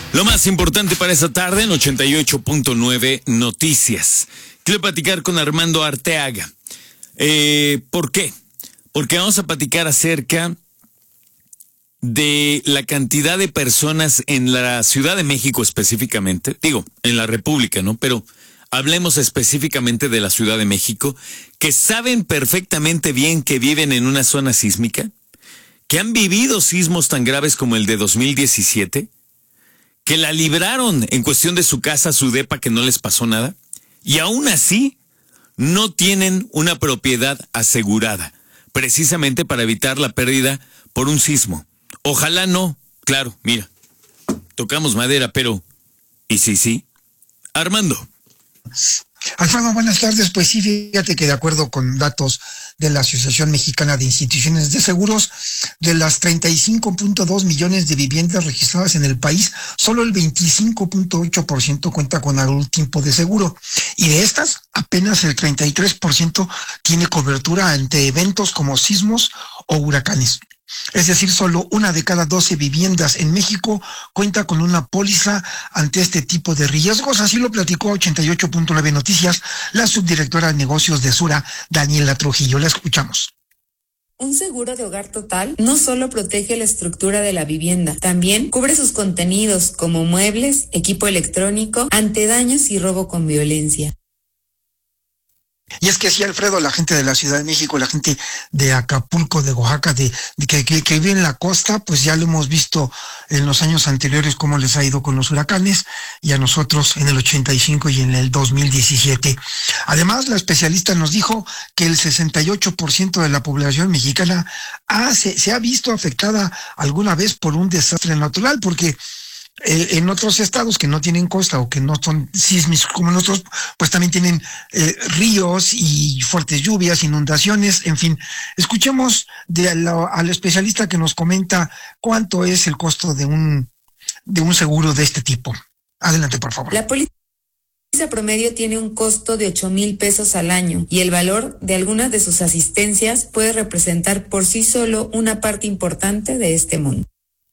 Lo más importante para esta tarde en 88.9 Noticias. Quiero platicar con Armando Arteaga. ¿Por qué? Porque vamos a platicar acerca de la cantidad de personas en la Ciudad de México específicamente, digo, en la República, ¿no? Pero hablemos específicamente de la Ciudad de México, que saben perfectamente bien que viven en una zona sísmica, que han vivido sismos tan graves como el de 2017, que la libraron en cuestión de su casa, su depa, que no les pasó nada, y aún así no tienen una propiedad asegurada, precisamente para evitar la pérdida por un sismo. Ojalá no, claro, mira, tocamos madera, pero ¿y sí? Armando. Alfredo, buenas tardes. Pues sí, fíjate que de acuerdo con datos de la Asociación Mexicana de Instituciones de Seguros, de las 35.2 millones de viviendas registradas en el país, solo el 25.8% cuenta con algún tipo de seguro. Y de estas, apenas el 33% tiene cobertura ante eventos como sismos o huracanes. Es decir, solo una de cada 12 viviendas en México cuenta con una póliza ante este tipo de riesgos. Así lo platicó a 88.9 Noticias la subdirectora de negocios de Sura, Daniela Trujillo. La escuchamos. Un seguro de hogar total no solo protege la estructura de la vivienda, también cubre sus contenidos como muebles, equipo electrónico, ante daños y robo con violencia. Y es que sí, Alfredo, la gente de la Ciudad de México, la gente de Acapulco, de Oaxaca, que vive en la costa, pues ya lo hemos visto en los años anteriores cómo les ha ido con los huracanes, y a nosotros en el 85 y en el 2017. Además, la especialista nos dijo que el 68% de la población mexicana se ha visto afectada alguna vez por un desastre natural, porque en otros estados que no tienen costa o que no son sísmicos como nosotros, pues también tienen ríos y fuertes lluvias, inundaciones, en fin. Escuchemos al especialista que nos comenta cuánto es el costo de un seguro de este tipo. Adelante, por favor. La póliza promedio tiene un costo de 8,000 pesos al año, y el valor de algunas de sus asistencias puede representar por sí solo una parte importante de este monto.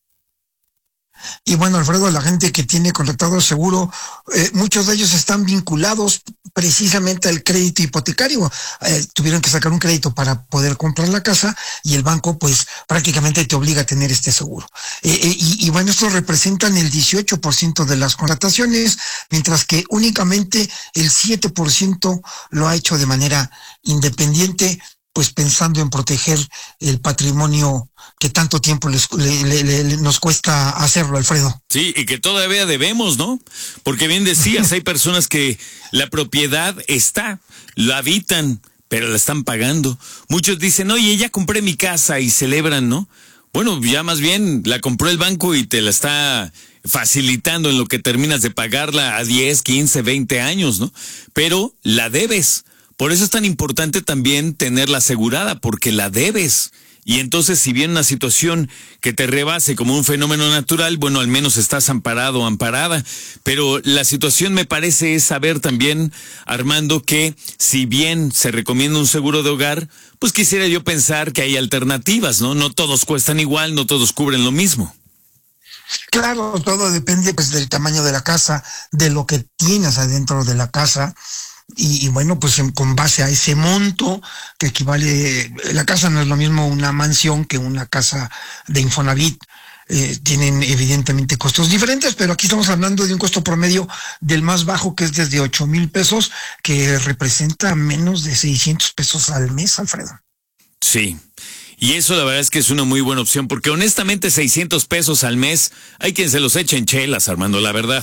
Y bueno, Alfredo, la gente que tiene contratado seguro, muchos de ellos están vinculados precisamente al crédito hipotecario. Tuvieron que sacar un crédito para poder comprar la casa, y el banco pues prácticamente te obliga a tener este seguro. Y bueno, estos representan el 18% de las contrataciones, mientras que únicamente el 7% lo ha hecho de manera independiente, pues pensando en proteger el patrimonio que tanto tiempo nos cuesta hacerlo, Alfredo. Sí, y que todavía debemos, ¿no? Porque bien decías, hay personas que la propiedad la habitan, pero la están pagando. Muchos dicen, oye, ya compré mi casa, y celebran, ¿no? Bueno, ya más bien la compró el banco y te la está facilitando en lo que terminas de pagarla a 10, 15, 20 años, ¿no? Pero la debes. Por eso es tan importante también tenerla asegurada, porque la debes. Y entonces, si viene una situación que te rebase como un fenómeno natural, bueno, al menos estás amparado o amparada. Pero la situación, me parece, es saber también, Armando, que si bien se recomienda un seguro de hogar, pues quisiera yo pensar que hay alternativas, ¿no? No todos cuestan igual, no todos cubren lo mismo. Claro, todo depende pues del tamaño de la casa, de lo que tienes adentro de la casa. Y bueno, pues con base a ese monto que equivale, la casa no es lo mismo una mansión que una casa de Infonavit, tienen evidentemente costos diferentes, pero aquí estamos hablando de un costo promedio del más bajo, que es desde 8,000 pesos, que representa menos de 600 pesos al mes, Alfredo. Sí. Y eso la verdad es que es una muy buena opción, porque honestamente 600 pesos al mes, hay quien se los echa en chelas, Armando, la verdad.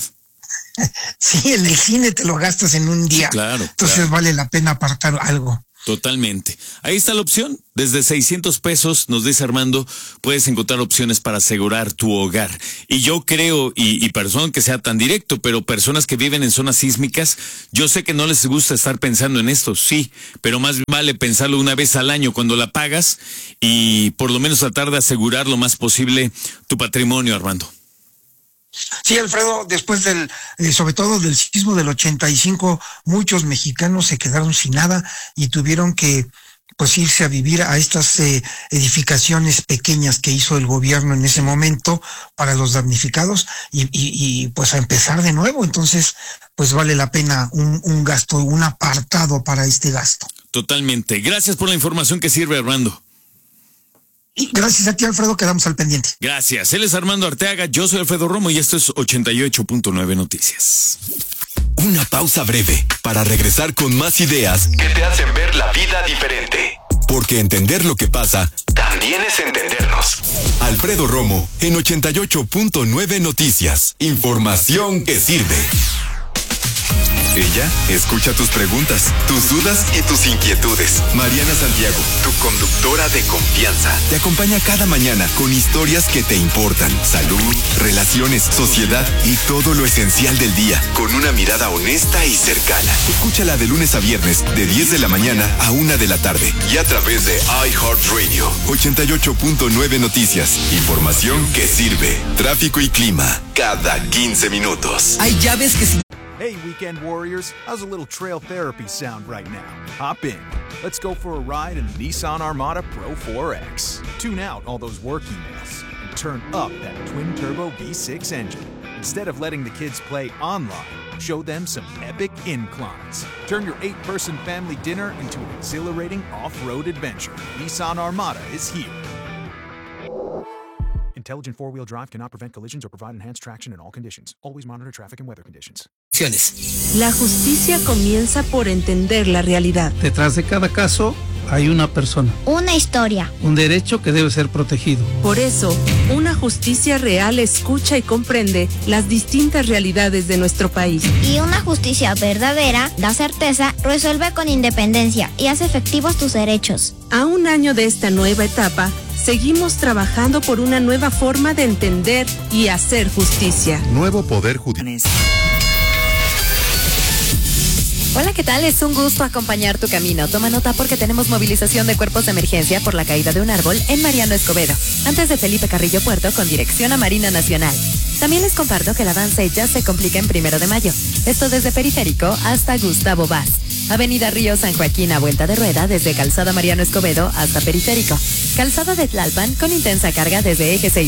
Sí, en el cine te lo gastas en un día. Sí, claro. Entonces claro. Vale la pena apartar algo. Totalmente. Ahí está la opción. Desde 600 pesos, nos dice Armando, puedes encontrar opciones para asegurar tu hogar. Y yo creo, y perdón que sea tan directo, pero personas que viven en zonas sísmicas, yo sé que no les gusta estar pensando en esto, sí, pero más vale pensarlo una vez al año cuando la pagas, y por lo menos tratar de asegurar lo más posible tu patrimonio, Armando. Sí, Alfredo, después sobre todo del sismo del 85, muchos mexicanos se quedaron sin nada y tuvieron que pues irse a vivir a estas edificaciones pequeñas que hizo el gobierno en ese momento para los damnificados y pues a empezar de nuevo. Entonces, pues vale la pena un gasto, un apartado para este gasto. Totalmente. Gracias por la información que sirve, Armando. Y gracias a ti, Alfredo, quedamos al pendiente. Gracias. Él es Armando Arteaga, yo soy Alfredo Romo y esto es 88.9 Noticias. Una pausa breve para regresar con más ideas que te hacen ver la vida diferente. Porque entender lo que pasa también es entendernos. Alfredo Romo en 88.9 Noticias. Información que sirve. Ella escucha tus preguntas, tus dudas y tus inquietudes. Mariana Santiago, tu conductora de confianza, te acompaña cada mañana con historias que te importan. Salud, relaciones, sociedad y todo lo esencial del día, con una mirada honesta y cercana. Escúchala de lunes a viernes, de 10 de la mañana a 1 de la tarde. Y a través de iHeartRadio, 88.9 Noticias. Información que sirve. Tráfico y clima, cada 15 minutos. Hay llaves que Hey, Weekend Warriors, how's a little trail therapy sound right now? Hop in. Let's go for a ride in the Nissan Armada Pro 4X. Tune out all those work emails and turn up that twin-turbo V6 engine. Instead of letting the kids play online, show them some epic inclines. Turn your 8-person family dinner into an exhilarating off-road adventure. Nissan Armada is here. Intelligent four-wheel drive cannot prevent collisions or provide enhanced traction in all conditions. Always monitor traffic and weather conditions. La justicia comienza por entender la realidad. Detrás de cada caso hay una persona. Una historia. Un derecho que debe ser protegido. Por eso, una justicia real escucha y comprende las distintas realidades de nuestro país. Y una justicia verdadera da certeza, resuelve con independencia y hace efectivos tus derechos. A un año de esta nueva etapa, seguimos trabajando por una nueva forma de entender y hacer justicia. Nuevo Poder Judicial. Hola, ¿qué tal? Es un gusto acompañar tu camino. Toma nota porque tenemos movilización de cuerpos de emergencia por la caída de un árbol en Mariano Escobedo, antes de Felipe Carrillo Puerto, con dirección a Marina Nacional. También les comparto que el avance ya se complica en 1 de Mayo. Esto desde Periférico hasta Gustavo Vaz. Avenida Río San Joaquín a vuelta de rueda desde Calzada Mariano Escobedo hasta Periférico. Calzada de Tlalpan con intensa carga desde Eje 6